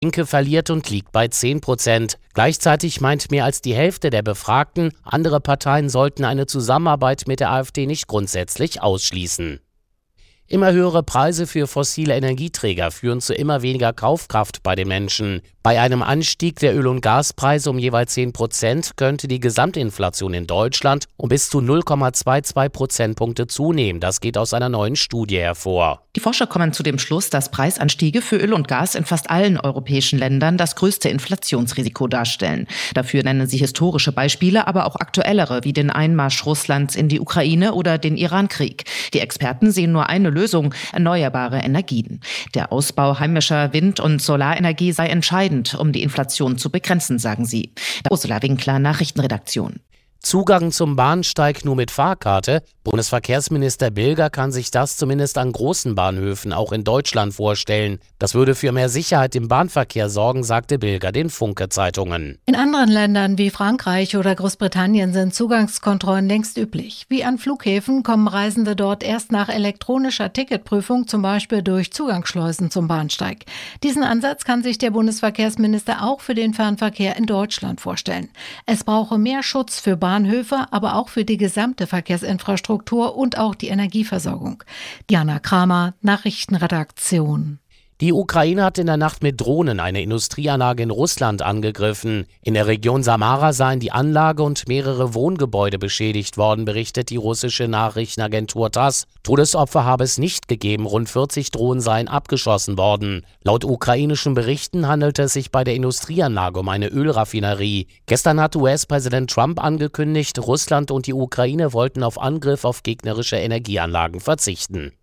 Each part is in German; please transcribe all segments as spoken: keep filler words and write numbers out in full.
Linke verliert und liegt bei zehn Prozent. Gleichzeitig meint mehr als die Hälfte der Befragten, andere Parteien sollten eine Zusammenarbeit mit der AfD nicht grundsätzlich ausschließen. Immer höhere Preise für fossile Energieträger führen zu immer weniger Kaufkraft bei den Menschen. Bei einem Anstieg der Öl- und Gaspreise um jeweils zehn Prozent könnte die Gesamtinflation in Deutschland um bis zu null Komma zweiundzwanzig Prozentpunkte zunehmen. Das geht aus einer neuen Studie hervor. Die Forscher kommen zu dem Schluss, dass Preisanstiege für Öl und Gas in fast allen europäischen Ländern das größte Inflationsrisiko darstellen. Dafür nennen sie historische Beispiele, aber auch aktuellere, wie den Einmarsch Russlands in die Ukraine oder den Irankrieg. Die Experten sehen nur eine Lösung: erneuerbare Energien. Der Ausbau heimischer Wind- und Solarenergie sei entscheidend, um die Inflation zu begrenzen, sagen sie. Ursula Winkler, Nachrichtenredaktion. Zugang zum Bahnsteig nur mit Fahrkarte? Bundesverkehrsminister Bilger kann sich das zumindest an großen Bahnhöfen auch in Deutschland vorstellen. Das würde für mehr Sicherheit im Bahnverkehr sorgen, sagte Bilger den Funke-Zeitungen. In anderen Ländern wie Frankreich oder Großbritannien sind Zugangskontrollen längst üblich. Wie an Flughäfen kommen Reisende dort erst nach elektronischer Ticketprüfung, zum Beispiel durch Zugangsschleusen zum Bahnsteig. Diesen Ansatz kann sich der Bundesverkehrsminister auch für den Fernverkehr in Deutschland vorstellen. Es brauche mehr Schutz für Bahnhöfe, Bahnhöfe, aber auch für die gesamte Verkehrsinfrastruktur und auch die Energieversorgung. Diana Kramer, Nachrichtenredaktion. Die Ukraine hat in der Nacht mit Drohnen eine Industrieanlage in Russland angegriffen. In der Region Samara seien die Anlage und mehrere Wohngebäude beschädigt worden, berichtet die russische Nachrichtenagentur TASS. Todesopfer habe es nicht gegeben, rund vierzig Drohnen seien abgeschossen worden. Laut ukrainischen Berichten handelte es sich bei der Industrieanlage um eine Ölraffinerie. Gestern hat U S-Präsident Trump angekündigt, Russland und die Ukraine wollten auf Angriff auf gegnerische Energieanlagen verzichten.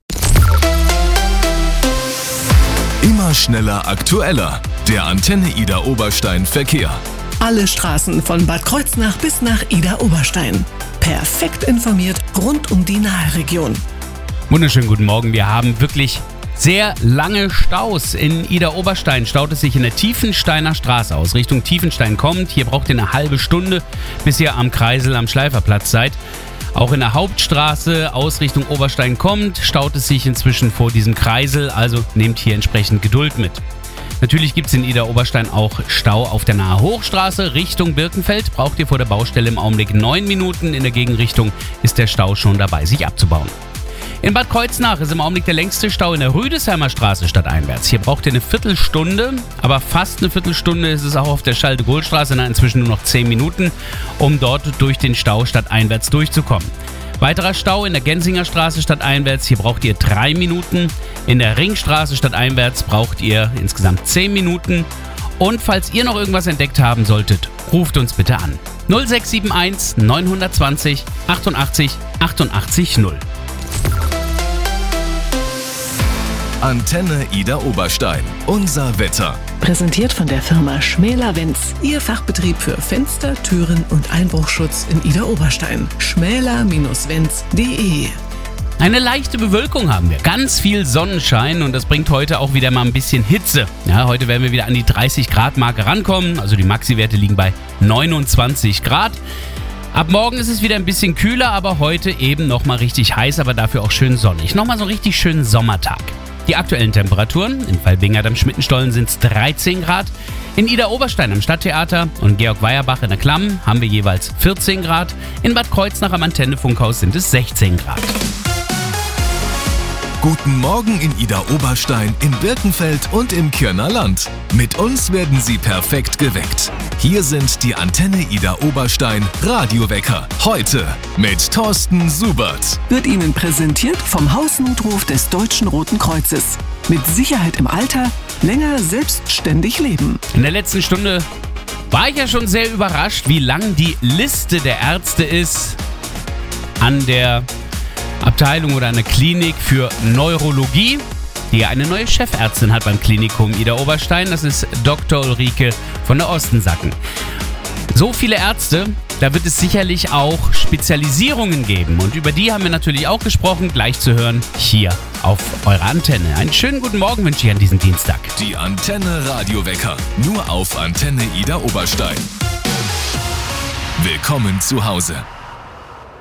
Immer schneller, aktueller. Der Antenne Ida Oberstein Verkehr. Alle Straßen von Bad Kreuznach bis nach Ida Oberstein. Perfekt informiert rund um die Nahregion. Wunderschönen guten Morgen. Wir haben wirklich sehr lange Staus. In Ida Oberstein staut es sich in der Tiefensteiner Straße aus. Richtung Tiefenstein kommt. Hier braucht ihr eine halbe Stunde, bis ihr am Kreisel am Schleiferplatz seid. Auch in der Hauptstraße aus Richtung Oberstein kommt, staut es sich inzwischen vor diesem Kreisel, also nehmt hier entsprechend Geduld mit. Natürlich gibt es in Ida Oberstein auch Stau auf der Nahe Hochstraße Richtung Birkenfeld. Braucht ihr vor der Baustelle im Augenblick neun Minuten. In der Gegenrichtung ist der Stau schon dabei, sich abzubauen. In Bad Kreuznach ist im Augenblick der längste Stau in der Rüdesheimer Straße stadteinwärts. Hier braucht ihr eine Viertelstunde, aber fast eine Viertelstunde ist es auch auf der Charles-de-Gaulle-Straße, na, inzwischen nur noch zehn Minuten, um dort durch den Stau stadteinwärts durchzukommen. Weiterer Stau in der Gensinger Straße stadteinwärts, hier braucht ihr drei Minuten. In der Ringstraße stadteinwärts braucht ihr insgesamt zehn Minuten. Und falls ihr noch irgendwas entdeckt haben solltet, ruft uns bitte an. null sechs sieben eins neun zwei null achtundachtzig achtundachtzig null. Antenne Ida Oberstein. Unser Wetter. Präsentiert von der Firma Schmäler Wenz. Ihr Fachbetrieb für Fenster, Türen und Einbruchschutz in Ida Oberstein. schmäler Bindestrich wenz punkt de. Eine leichte Bewölkung haben wir. Ganz viel Sonnenschein und das bringt heute auch wieder mal ein bisschen Hitze. Ja, heute werden wir wieder an die dreißig Grad Marke rankommen. Also die Maxi-Werte liegen bei neunundzwanzig Grad. Ab morgen ist es wieder ein bisschen kühler, aber heute eben nochmal richtig heiß, aber dafür auch schön sonnig. Nochmal so einen richtig schönen Sommertag. Die aktuellen Temperaturen: in Waldbingert am Schmittenstollen sind es dreizehn Grad, in Ida Oberstein am Stadttheater und Georg Weierbach in der Klamm haben wir jeweils vierzehn Grad, in Bad Kreuznach am Antenne-Funkhaus sind es sechzehn Grad. Guten Morgen in Ida Oberstein, in Birkenfeld und im Kirner Land. Mit uns werden Sie perfekt geweckt. Hier sind die Antenne Ida Oberstein Radiowecker. Heute mit Thorsten Subert. Wird Ihnen präsentiert vom Hausnotruf des Deutschen Roten Kreuzes. Mit Sicherheit im Alter, länger selbstständig leben. In der letzten Stunde war ich ja schon sehr überrascht, wie lang die Liste der Ärzte ist an der Abteilung oder eine Klinik für Neurologie, die eine neue Chefärztin hat beim Klinikum Ida Oberstein. Das ist Doktor Ulrike von der Ostensacken. So viele Ärzte, da wird es sicherlich auch Spezialisierungen geben. Und über die haben wir natürlich auch gesprochen, gleich zu hören hier auf eurer Antenne. Einen schönen guten Morgen wünsche ich an diesem Dienstag. Die Antenne Radiowecker, nur auf Antenne Ida Oberstein. Willkommen zu Hause.